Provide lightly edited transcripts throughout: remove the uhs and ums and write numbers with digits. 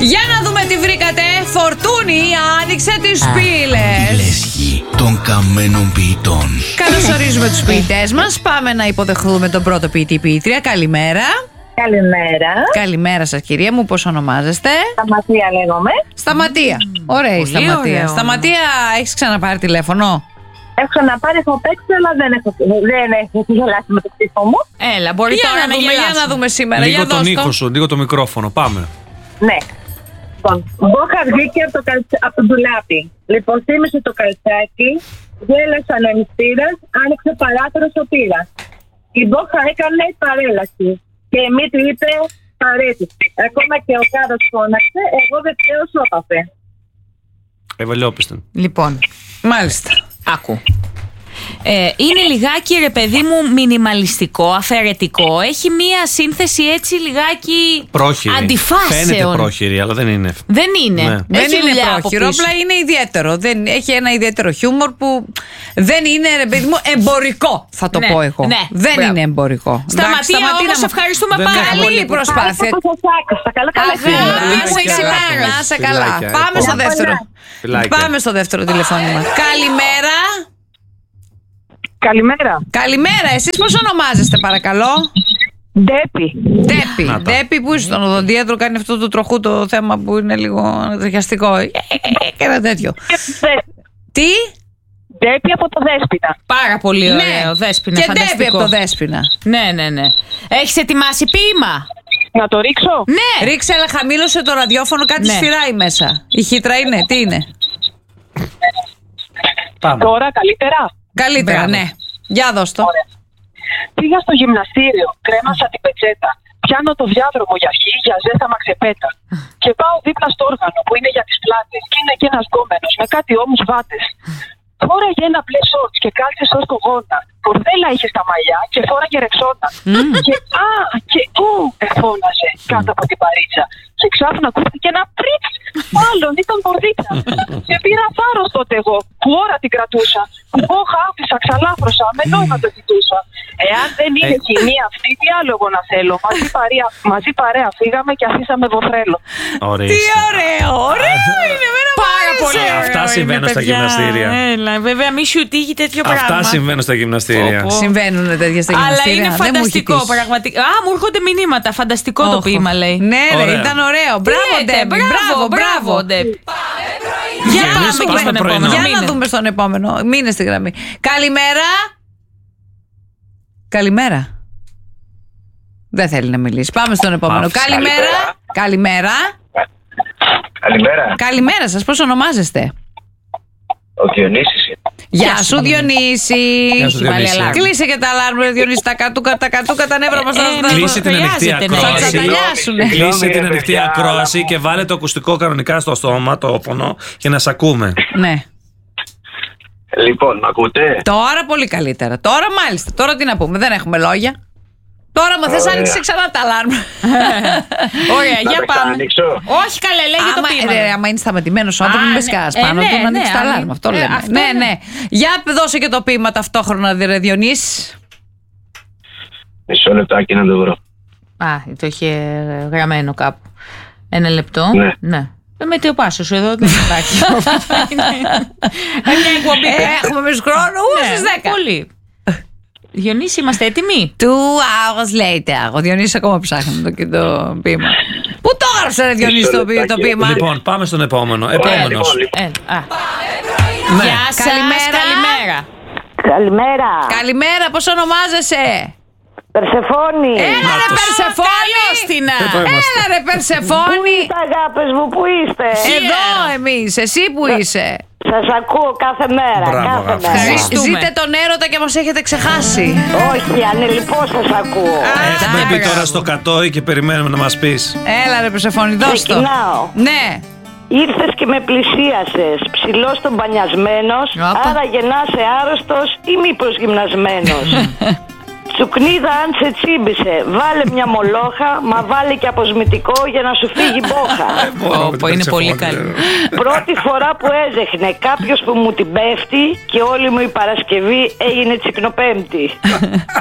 Για να δούμε τι βρήκατε. Φορτούνη άνοιξε τις πύλες. Πύλες γη των καμένων ποιητών. Καλωσορίζουμε τους ποιητές μας. Πάμε να υποδεχθούμε τον πρώτο ποιητή-ποιήτρια. Καλημέρα. Καλημέρα. Καλημέρα σας, κυρία μου. Πώς ονομάζεστε? Σταματία λέγομαι. Σταματία. Ωραία η Σταματία. Σταματία, έχεις ξαναπάρει τηλέφωνο? Έχω ξαναπάρει, έχω παίξει, αλλά δεν έχω γελάσει με το ψήφο μου. Έλα, μπορεί τώρα να γελάσει. Για να δούμε σήμερα. Λίγο τον ήχο σου, λίγο το μικρόφωνο. Πάμε. Ναι. Λοιπόν, Μπόχα βγήκε από το ντουλάπι. Λοιπόν, θύμισε το καλτσάκι, γέλασε ανεμιστήρας, άνοιξε παράθυρο σωτήρας. Η Μπόχα έκανε παρέλαση και η Μύτη είπε παρέτηση. Ακόμα και ο Κάρος φώναξε, εγώ δεν ξέρω σώπαφε. Ευελιόπιστη. Λοιπόν, μάλιστα. άκου. Είναι λιγάκι, ρε παιδί μου, μινιμαλιστικό, αφαιρετικό. Έχει μία σύνθεση έτσι λιγάκι πρόχειρη. Αντιφάσεων. Φαίνεται πρόχειρη, αλλά δεν είναι. Δεν είναι. Ναι. Δεν είναι πρόχειρο, απλά είναι ιδιαίτερο. Έχει ένα ιδιαίτερο χιούμορ που δεν είναι, ρε παιδί μου, εμπορικό, θα το πω εγώ. Ναι, δεν είναι εμπορικό. Σταματία, όμως ευχαριστούμε πάρα πολύ. Καλή προσπάθεια. Να σε καλά. Πάμε στο δεύτερο. Πάμε στο δεύτερο τηλεφώνημα. Καλημέρα. Καλημέρα. Καλημέρα, εσείς πώς ονομάζεστε παρακαλώ? Ντέπη. Ντέπη, που είσαι στον οδοντίατρο, κάνει αυτό το τροχού το θέμα που είναι λίγο ανατριχιαστικό και ένα τέτοιο. Τι? Ντέπη από το Δέσποινα. Πάρα πολύ ωραίο, Δέσποινα, και φανταστικό. Ντέπη από το Δέσποινα. Ναι. Έχεις ετοιμάσει ποίημα? Να το ρίξω? Ναι. Ρίξε, αλλά χαμήλωσε το ραδιόφωνο, κάτι σφυράει μέσα. Η χύτρα είναι, τι είναι? Πάμε. Τώρα καλύτερα. Καλύτερα, ναι. Για δώσ' το. Ωραία. Πήγα στο γυμναστήριο, κρέμασα την πετσέτα. Πιάνω το διάδρομο για χ, για ζ θα μαξεπέτα. Και πάω δίπλα στο όργανο που είναι για τις πλάτες. Και είναι και ένας γκόμενος με κάτι ώμους βάτες. Φόραγε ένα μπλε σόρτς και κάλτσες ως το γόνα. Κορδέλα είχε στα μαλλιά και φόραγε ρεξόνα. Και φώναζε κάτω από την παρίτσα. Και ξάφνα ακούστηκε ένα πριτς. Μάλλον ήταν πορδίτσα. Και πήρα θάρρος τότε εγώ, που ώρα την κρατούσα. Που Μπόχα άφησα, ξαλάφρωσα, με νόημα το κοιτούσα. Εάν δεν είναι κοινή αυτή, τι άλλο εγώ να θέλω. Μαζί παρέα φύγαμε και αφήσαμε βοθρέλο. Τι ωραίο, ωραίο είναι, πάρα πολύ ωραίο. Αυτά συμβαίνουν στα γυμναστήρια. Έλα, βέβαια, μη σου τύχει τέτοιο πράγμα. Αυτά συμβαίνουν στα γυμναστήρια. Συμβαίνουν τέτοια στα γυμναστήρια. Αλλά είναι φανταστικό, πραγματικά. Μου έρχονται μηνύματα. Φανταστικό το ποίημα, λέει. Ναι, ρε, ήταν ωραίο. Μπράβο, Ντέπη. Για να δούμε στον επόμενο. Μείνε στη γραμμή. Καλημέρα. Δεν θέλει να μιλήσει. Πάμε στον επόμενο. Καλημέρα. Καλημέρα σας, πώς ονομάζεστε? Ο Διονύσης. Γεια σου Διονύση. Κλείσε και τα αλάρμ, Διονύση. Τα κατούκα, τα νεύρα μας. Κλείσε την ανοιχτή ακρόαση. Κλείσε την ανοιχτή ακρόαση και βάλε το ακουστικό κανονικά στο στόμα, το όπονο, και να σ' ακούμε. Ναι. Λοιπόν, ακούτε? Τώρα πολύ καλύτερα. Τώρα μάλιστα. Τώρα τι να πούμε, δεν έχουμε λόγια. Τώρα μου θες άνοιξε ξανά τα αλάρμ. Ωραία, για πάμε. Όχι καλέ, λέγε το ποίημα. Άμα είναι σταματημένος ο άνθρωπος, μην πες πάνω του να ανοίξει τα αλάρμ. Αυτό λέμε. Ναι. Για δώσε και το ποίημα ταυτόχρονα, Διονύση. Μισό λεπτάκι να το βρω. Το είχε γραμμένο κάπου. Ένα λεπτό. Ναι. Με το πάσο σου εδώ δεν υπάρχει. Μια εκπομπή. Έχουμε εμείς χρόνο στις 10. Πολύ. Διονύση, είμαστε έτοιμοι? 2 hours later. Ο Διονύσης ακόμα ψάχνει το ποίημα. Πού το έγραψε, ρε Διονύση, το ποίημα? Λοιπόν, πάμε στον επόμενο. Επόμενος. Γεια σας, καλημέρα. Καλημέρα, πώς ονομάζεσαι? Περσεφόνη. Έλα ρε Περσεφόνη. Έλα ρε Περσεφόνη. Πού είστε αγάπες μου, πού είστε? Εδώ εμείς, εσύ που είσαι? Σας ακούω κάθε μέρα. Ζείτε τον έρωτα και μας έχετε ξεχάσει. Όχι, ανελιπώς σας ακούω. Έχουμε μπει τώρα στο κατόι και περιμένουμε να μας πεις. Έλα ρε Περσεφόνη, δώσ' το. Ναι. Ήρθες και με πλησίασες, ψηλός τον μπανιασμένος. Άρα γεννάσαι άρρωστος ή μήπως γυμνασμένος? Τσουκνίδα αν σε τσίμπησε, βάλε μια μολόχα, μα βάλε και αποσμητικό για να σου φύγει μπόχα. Είναι πολύ καλή. Πρώτη φορά που έζεχνε κάποιος που μου την πέφτει και όλη μου η Παρασκευή έγινε Τσικνοπέμπτη.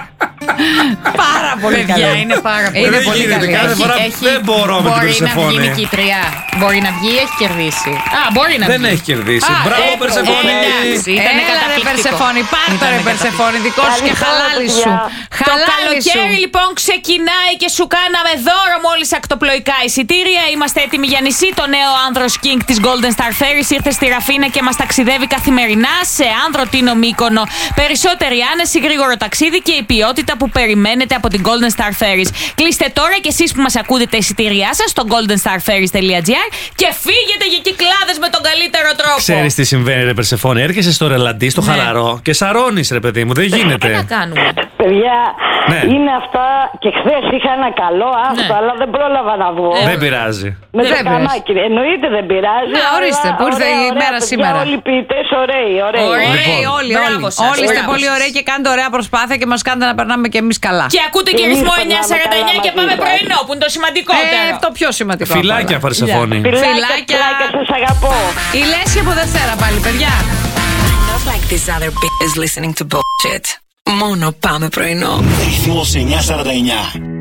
Πάρα πολύ καλή. Παιδιά, είναι πάρα πολύ. Δεν γίνεται, κάθε φορά δεν μπορώ με την Μπορεί να βγει Περσεφόνη. νικήτρια. Μπορεί να βγει, έχει κερδίσει. Μπορεί να βγει. Δεν έχει κερδίσει. Μπράβο, Περσεφόνη. Ήτανε Έλα ρε καταπληκτικό. Περσεφόνη, πάρ' το ρε Περσεφόνη, δικό σου και χαλάλι σου. Το καλοκαίρι λοιπόν ξεκινάει και σου κάναμε δώρο μόλις ακτοπλοϊκά εισιτήρια. Είμαστε έτοιμοι για νησί. Το νέο Άνδρος King της Golden Star Ferries ήρθε στη Ραφίνα και μας ταξιδεύει καθημερινά σε Άνδρο, Τίνο, Μύκονο. Περισσότερη άνεση, γρήγορο ταξίδι και η ποιότητα που περιμένετε από την Golden Star Ferries. Κλείστε τώρα και εσείς που μας ακούτε τα εισιτήριά σας στο goldenstarferries.gr και φύγετε για κυκλάδες με τον καλύτερο τρόπο. Ξέρεις τι συμβαίνει, ρε Περσεφόνη? Έρχεσαι στο ρελαντί, στο χαλαρό και σαρώνεις, ρε παιδί μου. Δεν γίνεται. Τι να κάνουμε. Παιδιά, Ναι. είναι αυτά και χθες είχα ένα καλό άστο, αλλά δεν πρόλαβα να βγω. Δεν πειράζει. Με το Δεν πειράζει. καμάκι. Εννοείται δεν πειράζει. Να, ορίστε, αλλά που ήρθε η ωραία, μέρα παιδιά, σήμερα. Όλοι οι ποιητές ωραίοι, ωραίοι. Ωραία. Ωραίοι, Λοιπόν. όλοι, Μπράβο όλοι. σας, Όλοι είστε μπράβο πολύ σας. ωραίοι και κάνετε ωραία προσπάθεια και μας κάνετε να περνάμε και εμείς καλά. Και ακούτε και Εμείς ρυθμό περνάμε 949 καλά και πάμε μαζί σας. πρωινό που είναι το σημαντικότερο. Το πιο σημαντικό. Φιλάκια, απ' όλα. Περσεφόνη. Φιλάκια. Φιλάκια, σας αγαπώ. Η Λέσια από Δευτέρα πάλι, παιδιά. Not like this other bitch is listening to bullshit. Μόνο πάμε πρωινό. Ρυθμός 949.